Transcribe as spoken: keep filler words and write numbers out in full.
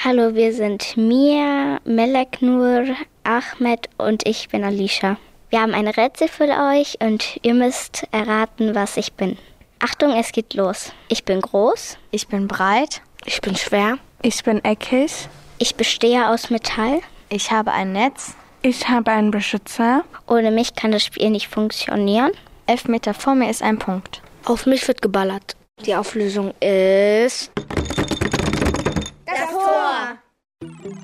Hallo, wir sind Mia, Melek Nur, Ahmed und ich bin Alicia. Wir haben ein Rätsel für euch und ihr müsst erraten, was ich bin. Achtung, es geht los. Ich bin groß. Ich bin breit. Ich bin schwer. Ich bin eckig. Ich bestehe aus Metall. Ich habe ein Netz. Ich habe einen Beschützer. Ohne mich kann das Spiel nicht funktionieren. Elf Meter vor mir ist ein Punkt. Auf mich wird geballert. Die Auflösung ist